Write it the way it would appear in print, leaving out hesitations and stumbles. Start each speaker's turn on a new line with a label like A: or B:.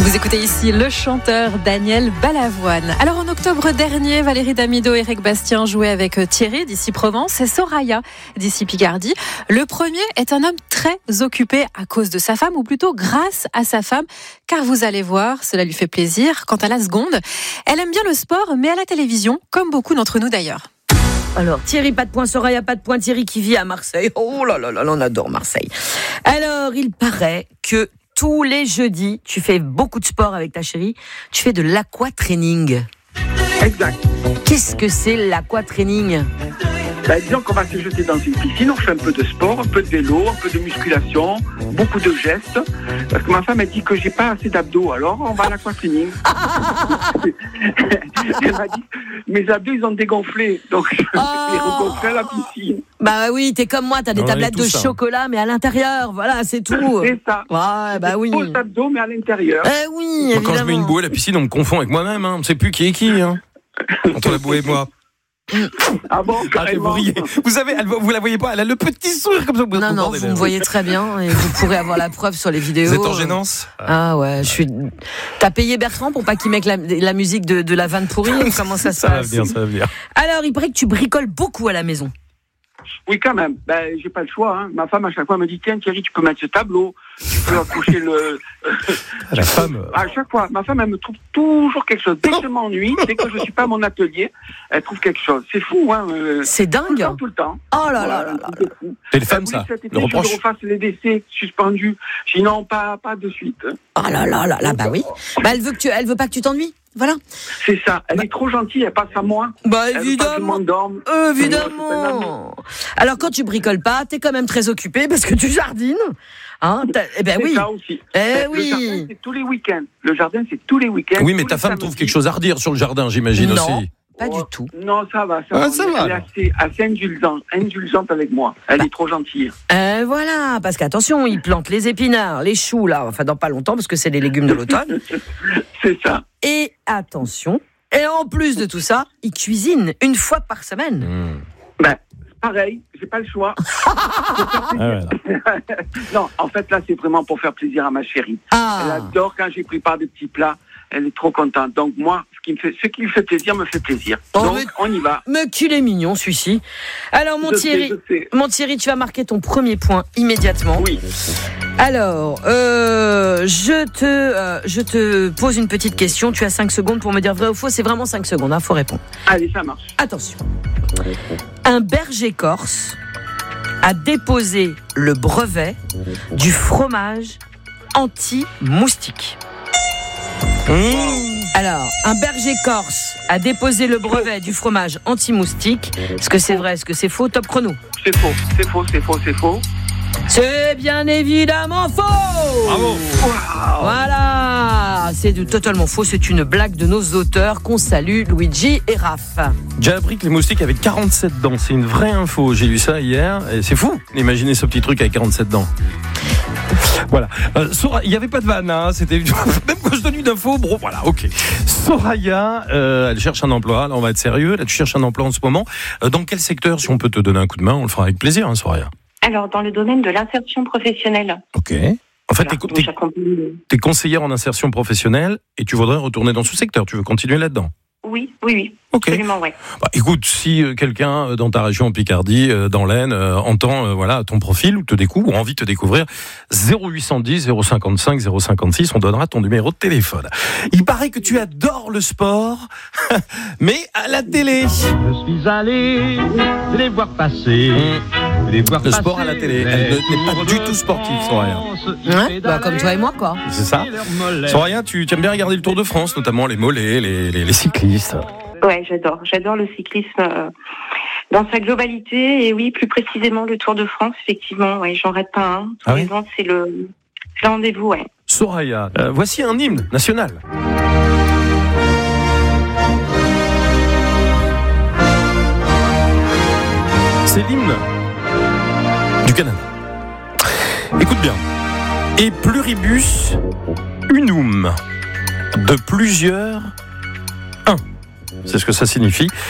A: Vous écoutez ici le chanteur Daniel Balavoine. Alors en octobre dernier, Valérie Damido et Eric Bastien jouaient avec Thierry d'ici Provence et Soraya d'ici Picardie. Le premier est un homme très occupé à cause de sa femme, ou plutôt grâce à sa femme, car vous allez voir, cela lui fait plaisir. Quant à la seconde, elle aime bien le sport, mais à la télévision, comme beaucoup d'entre nous d'ailleurs.
B: Alors, Thierry, pas de point, Soraya, pas de point. Thierry qui vit à Marseille. Oh là là là, on adore Marseille. Alors, il paraît que tous les jeudis, tu fais beaucoup de sport avec ta chérie. Tu fais de l'aquatraining.
C: Exact.
B: Qu'est-ce que c'est l'aquatraining ?
C: Disons qu'on va se jeter dans une piscine, on fait un peu de sport, un peu de vélo, un peu de musculation, beaucoup de gestes. Parce que ma femme a dit que j'ai pas assez d'abdos, alors on va à l'aquatraining. Elle m'a dit, mes abdos ils ont dégonflé, donc je vais regonfler à la piscine.
B: Bah oui, t'es comme moi, t'as des tablettes de chocolat, mais à l'intérieur, voilà, c'est tout.
C: C'est ça.
B: Ouais, bah oui.
C: Des abdos, mais à l'intérieur.
B: Oui,
D: moi,
B: évidemment.
D: quand je mets une bouée à la piscine, on me confond avec moi-même. On ne sait plus qui est qui. Entre la bouée et moi.
C: Ah bon,
D: Vous riez. Vous la voyez pas, elle a le petit sourire comme ça.
B: Non, vous me voyez très bien et vous pourrez avoir la preuve sur les vidéos.
D: Vous êtes en gênance ?
B: Ah ouais, T'as payé Bertrand pour pas qu'il mette la musique de la vanne pourrie ou comment ça se passe ?
D: Ça va venir.
B: Alors, il paraît que tu bricoles beaucoup à la maison.
C: Oui, quand même. J'ai pas le choix. Hein. Ma femme, à chaque fois, me dit, tiens, Thierry, tu peux mettre ce tableau. Tu peux accrocher le...
D: La femme...
C: À chaque fois, ma femme, elle me trouve toujours quelque chose. Dès que je m'ennuie, dès que je suis pas à mon atelier, elle trouve quelque chose. C'est fou, hein.
B: C'est dingue.
C: Tout le temps.
B: Oh là là là là.
D: C'est les femmes, ça.
C: Cet été,
D: Le reproche.
C: je refasse les décès suspendus. Sinon, pas de suite.
B: Oh là là là là, bah oui. Elle veut pas que tu t'ennuies. Voilà.
C: C'est ça. Elle est trop gentille, elle passe à moi.
B: Bah
C: Elle veut pas que je
B: évidemment.
C: m'endorme.
B: Évidemment. Alors quand tu bricoles pas, t'es quand même très occupé parce que tu jardines. Hein, eh ben
C: C'est
B: oui.
C: ça aussi.
B: Eh
C: Le
B: oui.
C: jardin, c'est tous les week-ends. Le jardin, c'est tous les weeks-ends.
D: Oui, mais
C: tous
D: ta
C: les
D: femme
C: samedis.
D: trouve quelque chose à redire sur le jardin, j'imagine
B: Non.
D: aussi.
B: Pas du tout.
C: Non, ça va.
D: Ah,
C: va.
D: ça va,
C: Elle est assez indulgente avec moi. Elle est trop gentille.
B: Voilà, parce qu'attention, ils plantent les épinards, les choux là, enfin dans pas longtemps parce que c'est les légumes de l'automne.
C: C'est ça.
B: Et attention, et en plus de tout ça, ils cuisinent une fois par semaine.
C: Pareil, j'ai pas le choix.
D: Ah,
C: Non, en fait, là, c'est vraiment pour faire plaisir à ma chérie. Elle adore quand j'ai préparé des petits plats. Elle est trop contente. Donc, moi, ce qui lui fait plaisir me fait plaisir. Donc, on y va.
B: Mais qu'il est mignon, celui-ci. Alors, mon Thierry, tu vas marquer ton premier point immédiatement.
C: Oui.
B: Alors, je te pose une petite question. Tu as 5 secondes pour me dire vrai ou faux. C'est vraiment 5 secondes, faut répondre.
C: Allez, ça marche.
B: Attention. Un berger corse a déposé le brevet du fromage anti-moustique. Alors, un berger corse a déposé le brevet du fromage anti-moustique. Est-ce que c'est vrai, est-ce que c'est faux ? Top chrono.
C: C'est faux.
B: C'est bien évidemment faux.
D: Bravo.
B: Voilà, c'est totalement faux. C'est une blague de nos auteurs qu'on salue, Luigi et Raph.
D: J'ai appris que les moustiques avaient 47 dents. C'est une vraie info. J'ai lu ça hier. Et c'est fou. Imaginez ce petit truc avec 47 dents. Voilà. Il n'y avait pas de vanne. Hein. C'était même quand je donne une info. Bon, voilà. Ok. Soraya, elle cherche un emploi. Là, on va être sérieux. Là, tu cherches un emploi en ce moment. Dans quel secteur, si on peut te donner un coup de main, on le fera avec plaisir, hein, Soraya.
E: Alors, dans le domaine de l'insertion professionnelle.
D: Ok. En fait, t'es conseillère en insertion professionnelle et tu voudrais retourner dans ce secteur. Tu veux continuer là-dedans ?
E: Oui.
D: Ok.
E: Absolument, oui.
D: Écoute, si quelqu'un dans ta région en Picardie, dans l'Aisne, entend ton profil ou te découvre, ou envie de te découvrir, 0810 055 056, on donnera ton numéro de téléphone. Il paraît que tu adores le sport, mais à la télé.
F: Je suis allé les voir passer.
D: Le sport à la télé. Elle n'est pas du tout sportive, Soraya.
B: Ouais, comme toi et moi, quoi.
D: C'est ça. Soraya, tu aimes bien regarder le Tour de France, notamment les mollets, les cyclistes.
E: Ouais, j'adore le cyclisme dans sa globalité et oui, plus précisément le Tour de France, effectivement, ouais, j'en rate pas un. Tous les ans, c'est le rendez-vous, ouais.
D: Soraya, voici un hymne national. C'est l'hymne du Canada. Écoute bien. Et pluribus unum, de plusieurs un. C'est ce que ça signifie.